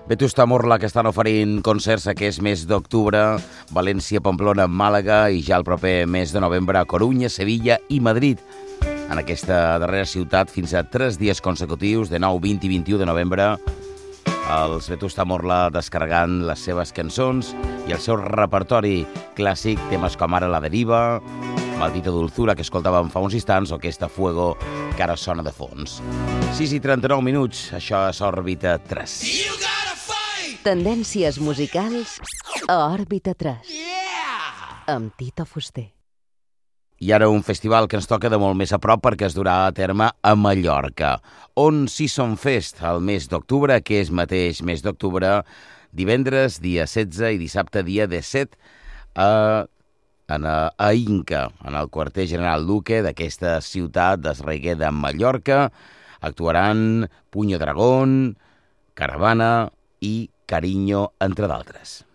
Vetusta Morla, que estan oferint concerts aquest mes d'octubre, València, Pamplona, Màlaga i ja el proper mes de novembre a Corunya, Sevilla i Madrid. En aquesta darrera ciutat, fins a 3 dies consecutius, de 9, 20 i 21 de novembre, els Vetusta Morla descarregant les seves cançons i el seu repertori clàssic, temes com ara La Deriva, Maldita Dulzura, que escoltàvem fa uns instants, o aquesta Fuego, que ara sona de fons. 6 i 39 minuts, això és Òrbita 3. Tendències musicals a Òrbita 3. Amb Tito Fuster. I ara un festival que ens toca de molt més a prop perquè es durà a terme a Mallorca, on Season Fest el mes d'octubre, que és mateix mes d'octubre, divendres, dia 16 i dissabte, dia 17, a Inca, en el quarter general Duque d'aquesta ciutat d'Esraiguer de Mallorca. Actuaran Puño Dragón, Caravana i Cariño, entre d'altres.